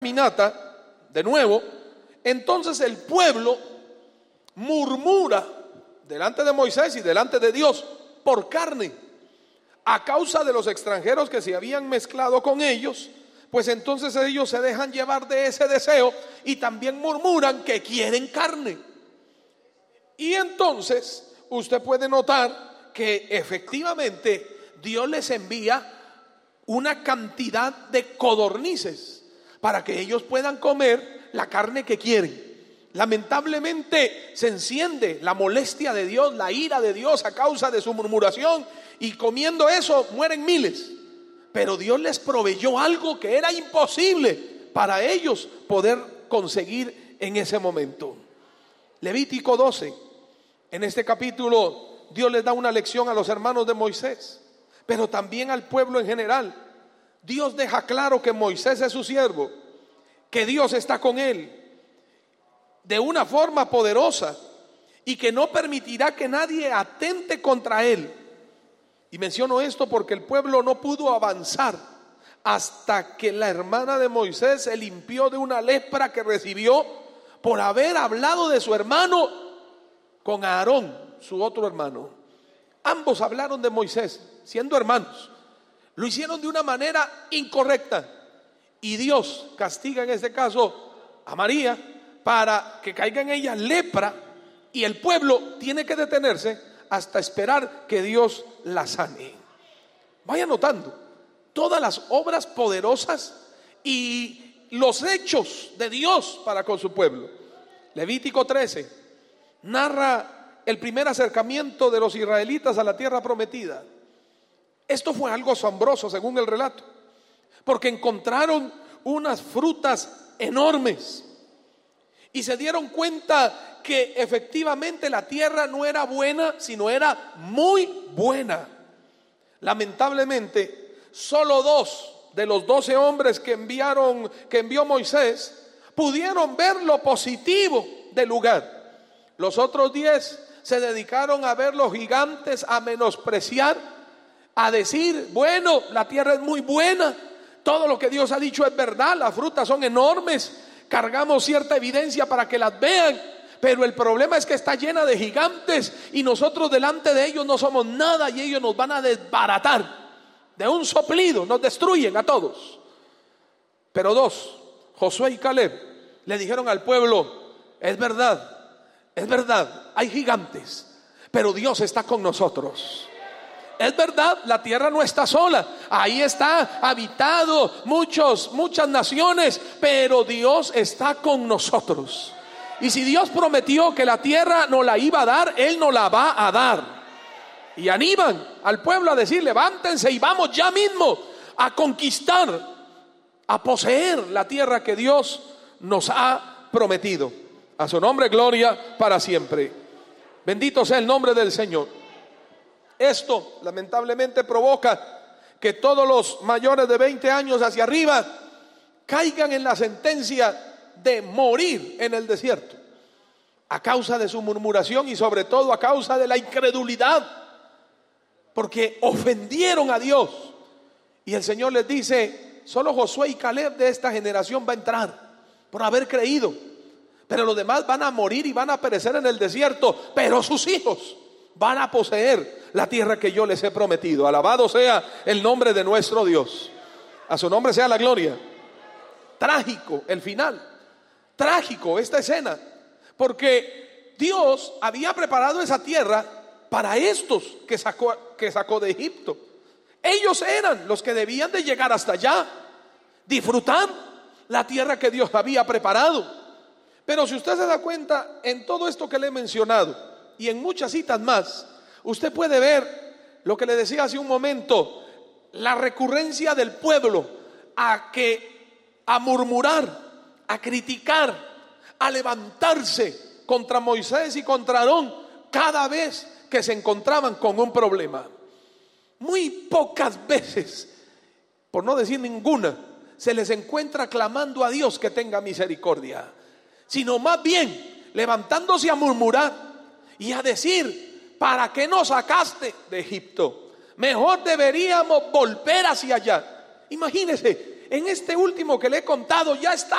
caminata, de nuevo, entonces el pueblo murmura delante de Moisés y delante de Dios por carne, a causa de los extranjeros que se habían mezclado con ellos. Pues entonces ellos se dejan llevar de ese deseo y también murmuran que quieren carne. Y entonces usted puede notar que efectivamente Dios les envía una cantidad de codornices para que ellos puedan comer la carne que quieren. Lamentablemente se enciende la molestia de Dios, la ira de Dios a causa de su murmuración, y comiendo eso mueren miles. Pero Dios les proveyó algo que era imposible para ellos poder conseguir en ese momento. Levítico 12, en este capítulo Dios les da una lección a los hermanos de Moisés, pero también al pueblo en general. Dios deja claro que Moisés es su siervo, que Dios está con él de una forma poderosa y que no permitirá que nadie atente contra él. Y menciono esto porque el pueblo no pudo avanzar hasta que la hermana de Moisés se limpió de una lepra que recibió por haber hablado de su hermano con Aarón, su otro hermano. Ambos hablaron de Moisés, siendo hermanos. Lo hicieron de una manera incorrecta, y Dios castiga en este caso a María para que caiga en ella lepra, y el pueblo tiene que detenerse hasta esperar que Dios la sane. Vaya notando todas las obras poderosas y los hechos de Dios para con su pueblo. Levítico 13 narra el primer acercamiento de los israelitas a la tierra prometida. Esto fue algo asombroso según el relato, porque encontraron unas frutas enormes y se dieron cuenta que efectivamente la tierra no era buena, sino era muy buena. Lamentablemente, solo 2 de los 12 hombres que envió Moisés pudieron ver lo positivo del lugar. Los otros 10 se dedicaron a ver los gigantes, a menospreciar, a decir, bueno, la tierra es muy buena, todo lo que Dios ha dicho es verdad, las frutas son enormes, cargamos cierta evidencia para que las vean. Pero el problema es que está llena de gigantes y nosotros delante de ellos no somos nada, y ellos nos van a desbaratar de un soplido, nos destruyen a todos. Pero 2, Josué y Caleb, le dijeron al pueblo, es verdad, hay gigantes, pero Dios está con nosotros. Es verdad, la tierra no está sola, ahí está habitado muchas naciones, pero Dios está con nosotros. Y si Dios prometió que la tierra nos la iba a dar, Él nos la va a dar. Y animan al pueblo a decir, levántense y vamos ya mismo a conquistar, a poseer la tierra que Dios nos ha prometido. A su nombre gloria para siempre. Bendito sea el nombre del Señor. Esto lamentablemente provoca que todos los mayores de 20 años hacia arriba caigan en la sentencia de morir en el desierto, a causa de su murmuración y sobre todo a causa de la incredulidad, porque ofendieron a Dios. Y el Señor les dice, solo Josué y Caleb de esta generación va a entrar por haber creído, pero los demás van a morir y van a perecer en el desierto, pero sus hijos van a poseer la tierra que yo les he prometido. Alabado sea el nombre de nuestro Dios, a su nombre sea la gloria. Trágico el final, trágico esta escena, porque Dios había preparado esa tierra para estos que sacó de Egipto. Ellos eran los que debían de llegar hasta allá, disfrutar la tierra que Dios había preparado. Pero si usted se da cuenta, en todo esto que le he mencionado y en muchas citas más, usted puede ver lo que le decía hace un momento, la recurrencia del pueblo a murmurar, a criticar, a levantarse contra Moisés y contra Aarón cada vez que se encontraban con un problema. Muy pocas veces, por no decir ninguna, se les encuentra clamando a Dios que tenga misericordia, sino más bien levantándose a murmurar y a decir, ¿para qué nos sacaste de Egipto? Mejor deberíamos volver hacia allá. Imagínense, en este último que le he contado ya está